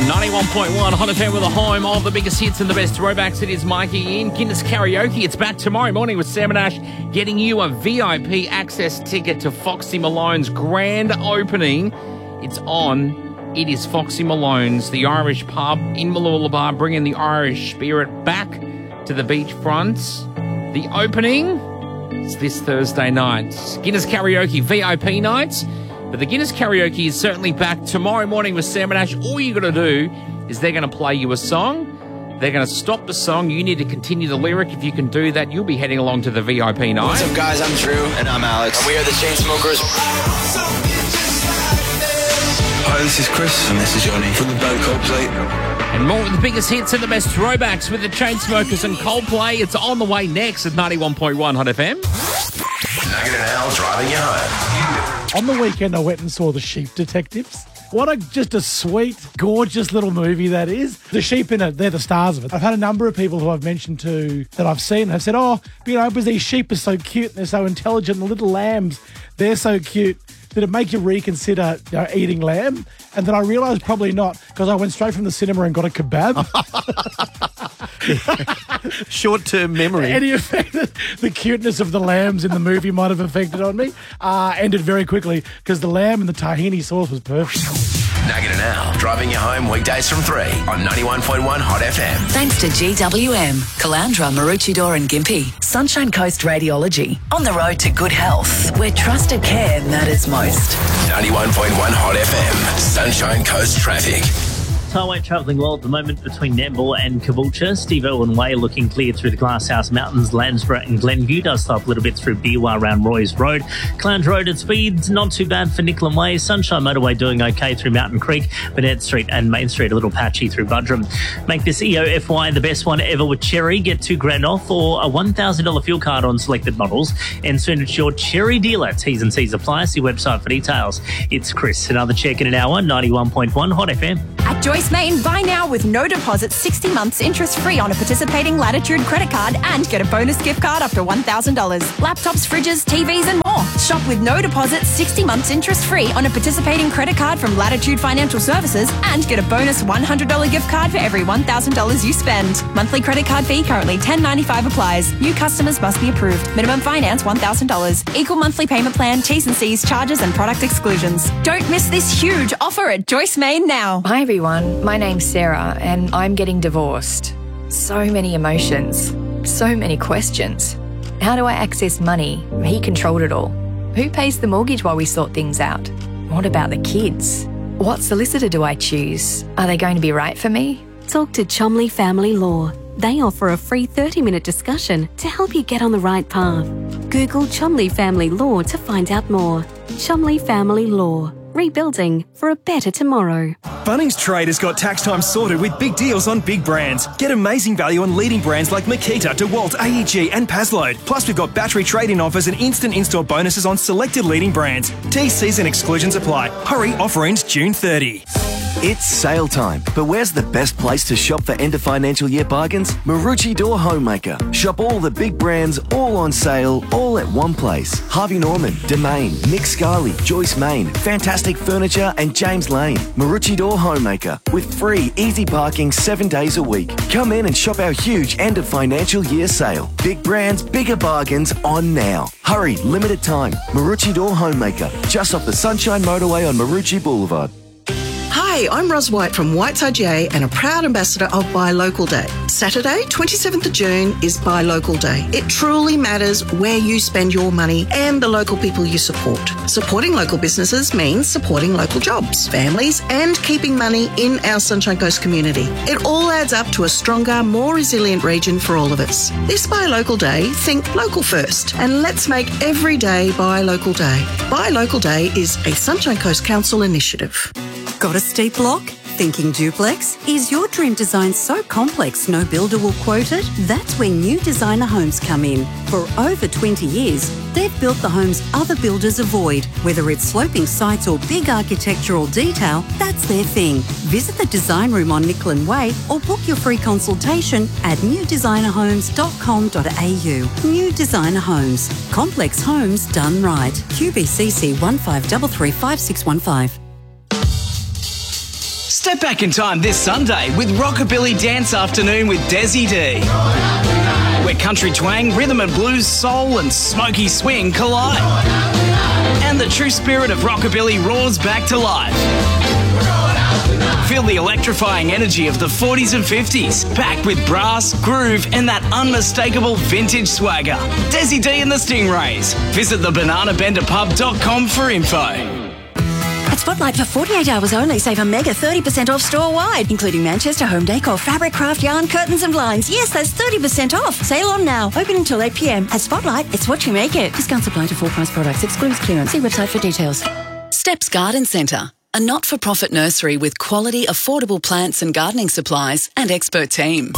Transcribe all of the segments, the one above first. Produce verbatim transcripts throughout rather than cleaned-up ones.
ninety-one point one Hot F M with a home of the biggest hits and the best throwbacks. It is Mikey in Guinness Karaoke. It's back tomorrow morning with Sam and Ash getting you a V I P access ticket to Foxy Malone's grand opening. It's on. It is Foxy Malone's, the Irish pub in Mooloolaba, bringing the Irish spirit back to the beachfront. The opening is this Thursday night. Guinness Karaoke V I P night. But the Guinness Karaoke is certainly back tomorrow morning with Sam and Ash. All you got to do is they're going to play you a song. They're going to stop the song. You need to continue the lyric. If you can do that, you'll be heading along to the V I P night. What's up, guys? I'm Drew. And I'm Alex. And we are the Chainsmokers. Hi, this is Chris. And this is Johnny from the band Coldplay. And more with the biggest hits and the best throwbacks with the Chainsmokers and Coldplay. It's on the way next at ninety-one point one Hot F M. Nugget and Al driving you home. On the weekend, I went and saw The Sheep Detectives. What a just a sweet, gorgeous little movie that is. The sheep in it, they're the stars of it. I've had a number of people who I've mentioned to that I've seen have said, oh, you know, because these sheep are so cute and they're so intelligent, the little lambs, they're so cute. Did it make you reconsider, you know, eating lamb? And then I realised probably not, because I went straight from the cinema and got a kebab. Short-term memory. Any effect that the cuteness of the lambs in the movie might have affected on me uh, ended very quickly, because the lamb and the tahini sauce was perfect. Nugget and Al driving you home weekdays from three on ninety-one point one Hot F M. Thanks to G W M, Calandra, Maroochydore and Gympie. Sunshine Coast Radiology. On the road to good health, where trusted care matters most. ninety-one point one Hot F M. Sunshine Coast traffic. Highway travelling well at the moment between Nambour and Caboolture. Steve Irwin Way looking clear through the Glasshouse Mountains, Landsborough and Glenview. Does stop a little bit through Beerwah around Roy's Road. Clown's Road at speeds, not too bad for Nicklin Way. Sunshine Motorway doing okay through Mountain Creek. Burnett Street and Main Street a little patchy through Buderim. Make this E O F Y the best one ever with Cherry. Get two grand off or a one thousand dollars fuel card on selected models. And soon it's your Cherry dealer. T's and C's apply. See website for details. It's Chris. Another check in an hour. ninety-one point one Hot F M. At Joyce Main, buy now with no deposit, sixty months interest-free on a participating Latitude credit card and get a bonus gift card up to one thousand dollars. Laptops, fridges, T Vs and more. Shop with no deposit, sixty months interest-free on a participating credit card from Latitude Financial Services and get a bonus one hundred dollars gift card for every one thousand dollars you spend. Monthly credit card fee currently ten dollars and ninety-five cents applies. New customers must be approved. Minimum finance one thousand dollars. Equal monthly payment plan, T's and C's, charges and product exclusions. Don't miss this huge offer at Joyce Main now. Hi everyone, my name's Sarah and I'm getting divorced. So many emotions, so many questions. How do I access money? He controlled it all. Who pays the mortgage while we sort things out? What about the kids? What solicitor do I choose? Are they going to be right for me? Talk to Chomley Family Law. They offer a free thirty minute discussion to help you get on the right path. Google Chomley Family Law to find out more. Chomley Family Law. Rebuilding for a better tomorrow. Bunnings Trade has got tax time sorted with big deals on big brands. Get amazing value on leading brands like Makita, DeWalt, A E G and Pasload. Plus we've got battery trade-in offers and instant install bonuses on selected leading brands. T Cs and exclusions apply. Hurry, offer ends June thirtieth. It's sale time, but where's the best place to shop for end of financial year bargains? Maroochydore Homemaker. Shop all the big brands, all on sale, all at one place. Harvey Norman, Domain, Nick Scarley, Joyce Main, Fantastic Furniture and James Lane. Maroochydore Homemaker with free easy parking seven days a week. Come in and shop our huge end of financial year sale. Big brands, bigger bargains on now. Hurry, limited time. Maroochydore Homemaker, just off the Sunshine Motorway on Maroochy Boulevard. Hi, I'm Ros White from Whiteside G A and a proud ambassador of Buy Local Day. Saturday, twenty-seventh of June is Buy Local Day. It truly matters where you spend your money and the local people you support. Supporting local businesses means supporting local jobs, families and keeping money in our Sunshine Coast community. It all adds up to a stronger, more resilient region for all of us. This Buy Local Day, think local first and let's make every day Buy Local Day. Buy Local Day is a Sunshine Coast Council initiative. Got a steep block? Thinking duplex? Is your dream design so complex no builder will quote it? That's where New Designer Homes come in. For over twenty years, they've built the homes other builders avoid. Whether it's sloping sites or big architectural detail, that's their thing. Visit the design room on Nicklin Way or book your free consultation at new designer homes dot com dot a u. New Designer Homes. Complex homes done right. Q B C C one five three three five six one five. Step back in time this Sunday with Rockabilly Dance Afternoon with Desi D, where country twang, rhythm and blues, soul and smoky swing collide. And the true spirit of Rockabilly roars back to life. Feel the electrifying energy of the forties and fifties, packed with brass, groove and that unmistakable vintage swagger. Desi D and the Stingrays. Visit the banana bender pub dot com for info. At Spotlight, for forty-eight hours only, save a mega thirty percent off store-wide, including Manchester home decor, fabric, craft, yarn, curtains and blinds. Yes, that's thirty percent off. Sale on now. Open until eight p m. At Spotlight, it's what you make it. Discounts apply to full-price products. Excludes clearance. See website for details. Steps Garden Centre, a not-for-profit nursery with quality, affordable plants and gardening supplies and expert team.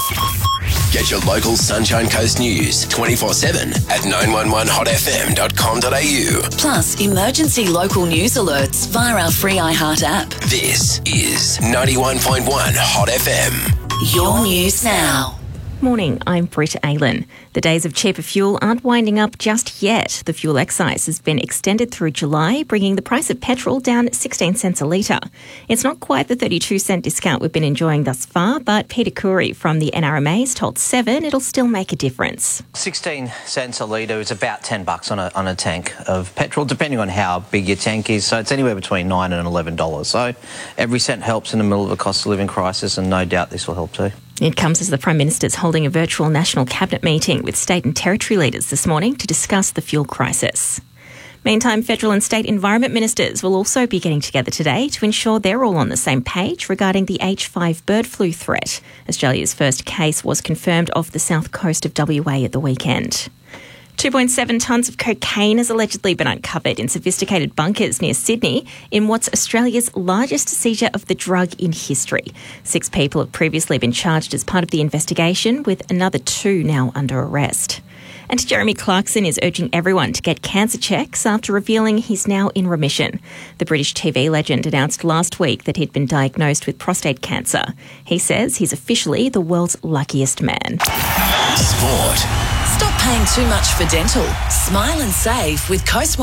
Get your local Sunshine Coast news twenty-four seven at nine one one hot f m dot com dot a u. Plus, emergency local news alerts via our free iHeart app. This is ninety-one point one Hot F M. Your news now. Morning, I'm Britt Aylan. The days of cheaper fuel aren't winding up just yet. The fuel excise has been extended through July, bringing the price of petrol down sixteen cents a litre. It's not quite the thirty-two cent discount we've been enjoying thus far, but Peter Curry from the N R M A has told Seven it'll still make a difference. sixteen cents a litre is about ten bucks on a, on a tank of petrol, depending on how big your tank is. So it's anywhere between nine and eleven dollars. So every cent helps in the middle of a cost of living crisis, and no doubt this will help too. It comes as the Prime Minister's holding a virtual National Cabinet meeting with state and territory leaders this morning to discuss the fuel crisis. Meantime, federal and state environment ministers will also be getting together today to ensure they're all on the same page regarding the H five bird flu threat. Australia's first case was confirmed off the south coast of W A at the weekend. two point seven tonnes of cocaine has allegedly been uncovered in sophisticated bunkers near Sydney in what's Australia's largest seizure of the drug in history. Six people have previously been charged as part of the investigation, with another two now under arrest. And Jeremy Clarkson is urging everyone to get cancer checks after revealing he's now in remission. The British T V legend announced last week that he'd been diagnosed with prostate cancer. He says he's officially the world's luckiest man. Sport. Stop paying too much for dental. Smile and save with Coast